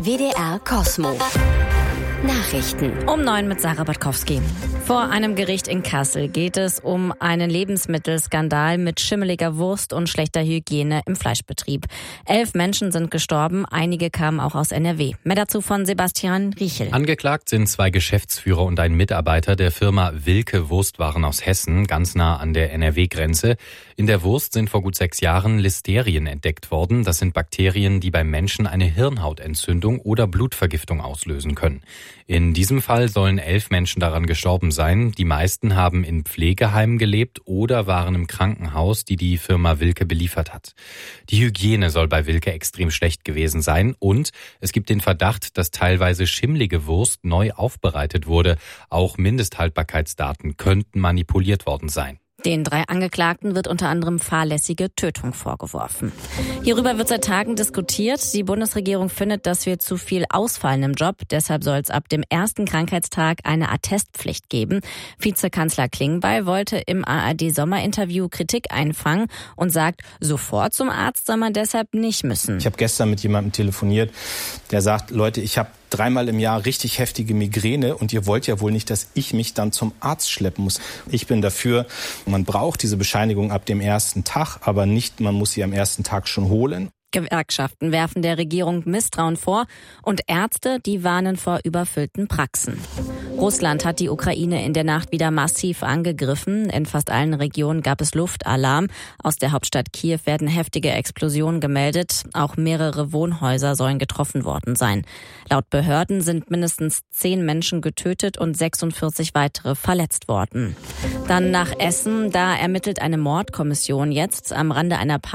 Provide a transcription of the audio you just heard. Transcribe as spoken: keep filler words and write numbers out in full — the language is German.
W D R Kosmo. Nachrichten. Um neun mit Sarah Batkowski. Vor einem Gericht in Kassel geht es um einen Lebensmittelskandal mit schimmeliger Wurst und schlechter Hygiene im Fleischbetrieb. Elf Menschen sind gestorben, einige kamen auch aus N R W. Mehr dazu von Sebastian Riechel. Angeklagt sind zwei Geschäftsführer und ein Mitarbeiter der Firma Wilke Wurstwaren aus Hessen, ganz nah an der N R W-Grenze. In der Wurst sind vor gut sechs Jahren Listerien entdeckt worden. Das sind Bakterien, die beim Menschen eine Hirnhautentzündung oder Blutvergiftung auslösen können. In diesem Fall sollen elf Menschen daran gestorben sein. Die meisten haben in Pflegeheimen gelebt oder waren im Krankenhaus, die die Firma Wilke beliefert hat. Die Hygiene soll bei Wilke extrem schlecht gewesen sein und es gibt den Verdacht, dass teilweise schimmlige Wurst neu aufbereitet wurde. Auch Mindesthaltbarkeitsdaten könnten manipuliert worden sein. Den drei Angeklagten wird unter anderem fahrlässige Tötung vorgeworfen. Hierüber wird seit Tagen diskutiert. Die Bundesregierung findet, dass wir zu viel ausfallen im Job. Deshalb soll es ab dem ersten Krankheitstag eine Attestpflicht geben. Vizekanzler Klingbeil wollte im A R D-Sommerinterview Kritik einfangen und sagt, sofort zum Arzt soll man deshalb nicht müssen. Ich habe gestern mit jemandem telefoniert, der sagt, Leute, ich habe dreimal im Jahr richtig heftige Migräne und ihr wollt ja wohl nicht, dass ich mich dann zum Arzt schleppen muss. Ich bin dafür, man braucht diese Bescheinigung ab dem ersten Tag, aber nicht, man muss sie am ersten Tag schon holen. Gewerkschaften werfen der Regierung Misstrauen vor und Ärzte, die warnen vor überfüllten Praxen. Russland hat die Ukraine in der Nacht wieder massiv angegriffen. In fast allen Regionen gab es Luftalarm. Aus der Hauptstadt Kiew werden heftige Explosionen gemeldet. Auch mehrere Wohnhäuser sollen getroffen worden sein. Laut Behörden sind mindestens zehn Menschen getötet und sechsundvierzig weitere verletzt worden. Dann nach Essen. Da ermittelt eine Mordkommission jetzt am Rande einer